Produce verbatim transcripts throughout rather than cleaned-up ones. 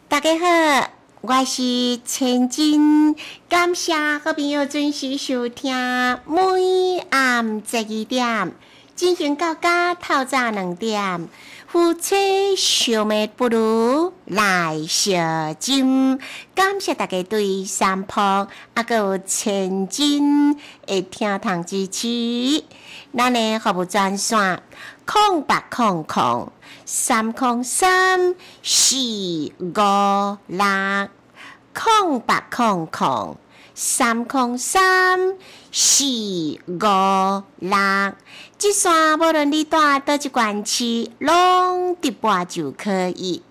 大家好，我是千金，感谢好朋友准时收听，每暗十二点进行到家透早两点。夫妻相骂不如来相亲，感谢大家对三浦啊个有千金的听堂支持。咱的服务专线空八空空三空三四五六空八空空三空三四五六。这线无论你住倒一县市，拢直拨就可以。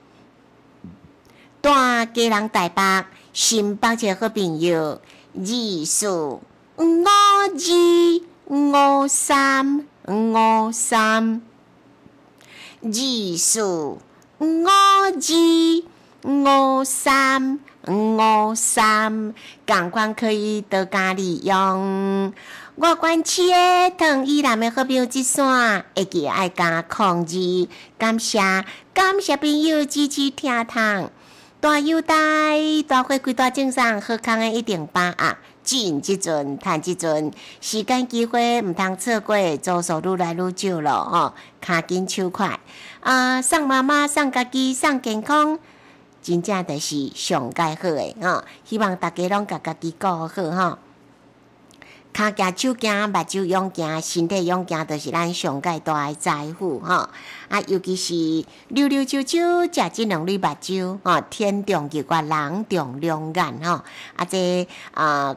住家人台北、新北一个好朋友，二四五二五三五三，二四五二五三五三，赶快可以到家利用。我关市的唐依南的好朋友这线，会记爱加抗二，感谢感谢朋友支持听堂，大优待大回馈大正常，好康的一定把握。进即阵，趁即阵，时间机会毋通错过，做数愈来愈少咯吼，卡紧手快啊！送妈妈，送家己，送健康，真正就是上介好诶吼！希望大家拢甲家己顾好吼。骹行手行，目睭勇行，身体勇行，就是咱上界大诶财富吼。啊，尤其是溜溜啾啾，食即两粒目睭吼，天重日月，人重两眼吼。啊，这啊。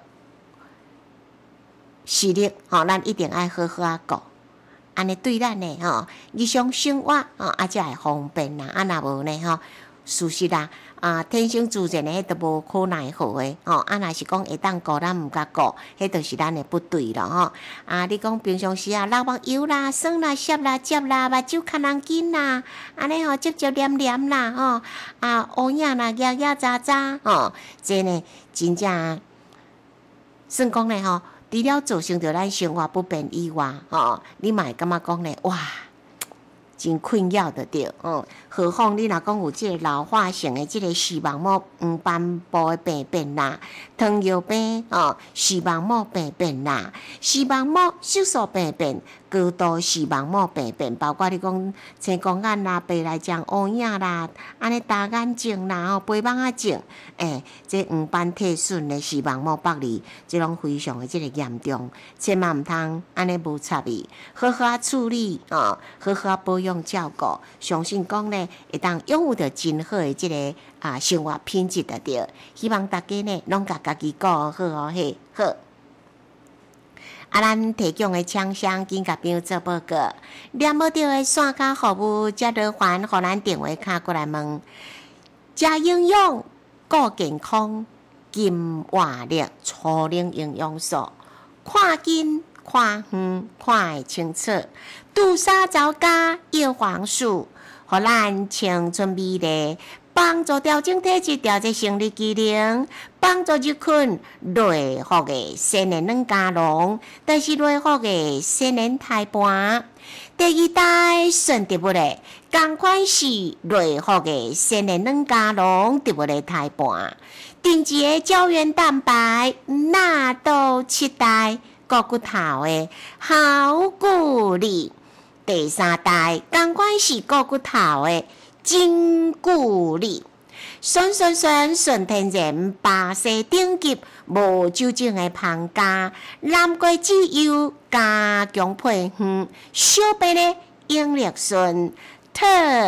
视力吼，咱一定爱好好啊顾，安尼对咱的吼日常生活吼，啊才会方便啦。啊，若无呢吼，事实啦，啊天生自然的迄都无可奈何的吼。啊，若是讲会当顾，咱毋甲顾，迄就是咱的不对咯吼。啊，你讲平常时啊，流目油啦、酸啦、涩啦、涩啦，目睭较人紧啦，安尼吼，接接黏黏啦吼，啊乌影啦、压压渣渣吼，这呢真正算讲呢吼。除了造成着咱生活不便以外，吼，你嘛会感觉讲呢，哇，真困扰的对，哦，何况你若讲有即个老化性的即个视网膜黄斑部的病变啦，糖尿病哦，视网膜病变啦，视网膜色素病变，高度视网膜病变，包括你讲青光眼啦、白内障、乌影啦，安尼大眼睛啦、吼肥蠓仔症，诶，这黄斑退损的视网膜剥离，这拢非常的即个严重，千万毋通安尼无插伊，好好啊处理哦，好好啊保养照顾，相信讲呢会当拥有着真好的即个啊生活品质的对，希望大家呢拢甲家己顾好哦嘿好。啊，咱提供的厂商紧甲朋友做报告，念无着的线卡服务，才落还，互咱电话卡过来问。食营养、顾健康、金活力、初龄营养素，看近、看远、看会清楚。杜莎皂加叶黄素，互咱青春美丽。帮助调整体质，调节生理机能，帮助日困内服的鲜奶卵加浓，但是内服的鲜奶胎盘。第二代顺植物的，同款是内服的鲜奶卵加浓植物的胎盘。定制的胶原蛋白，纳豆七代骨骨头的好骨力。第三代同款是骨骨头的。真骨力，纯纯纯纯天然，巴西顶级无酒精的芳加，蓝桂籽油加强配方，小白的永力醇，特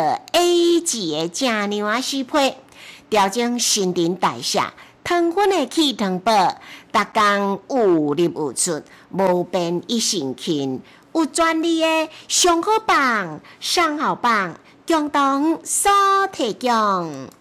A 级的正牛仔适配，调整新陈代谢，糖分的去糖宝，逐工有入有出，无变一身轻，有专利的上好棒、上好棒。共同所提供。